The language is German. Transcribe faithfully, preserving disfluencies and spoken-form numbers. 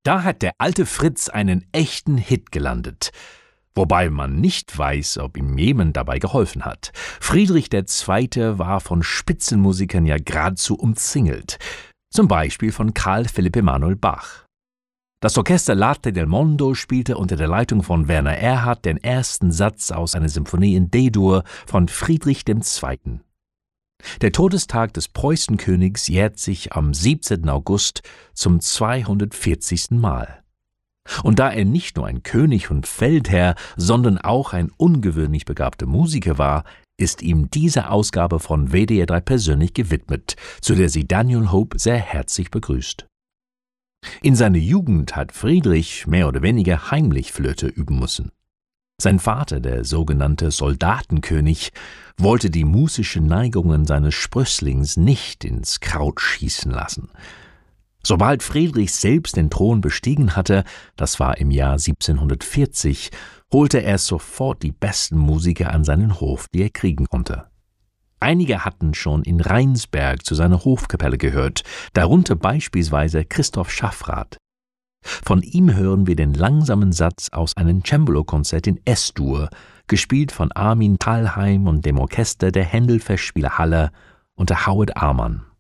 Da hat der alte Fritz einen echten Hit gelandet, wobei man nicht weiß, ob ihm jemand dabei geholfen hat. Friedrich der Zweite war von Spitzenmusikern ja geradezu umzingelt, zum Beispiel von Karl Philipp Emanuel Bach. Das Orchester L'Arte del Mondo spielte unter der Leitung von Werner Erhard den ersten Satz aus einer Symphonie in D-Dur von Friedrich dem Zweiten. Der Todestag des Preußenkönigs jährt sich am siebzehnten August zum zweihundertvierzigsten Mal. Und da er nicht nur ein König und Feldherr, sondern auch ein ungewöhnlich begabter Musiker war, ist ihm diese Ausgabe von W D R drei persönlich gewidmet, zu der sie Daniel Hope sehr herzlich begrüßt. In seiner Jugend hat Friedrich mehr oder weniger heimlich Flöte üben müssen. Sein Vater, der sogenannte Soldatenkönig, wollte die musischen Neigungen seines Sprösslings nicht ins Kraut schießen lassen. Sobald Friedrich selbst den Thron bestiegen hatte, das war im Jahr siebzehnhundertvierzig, holte er sofort die besten Musiker an seinen Hof, die er kriegen konnte. Einige hatten schon in Rheinsberg zu seiner Hofkapelle gehört, darunter beispielsweise Christoph Schaffrath. Von ihm hören wir den langsamen Satz aus einem Cembalo-Konzert in S-Dur, gespielt von Armin Thalheim und dem Orchester der Händel-Festspiele Halle unter Howard Arman.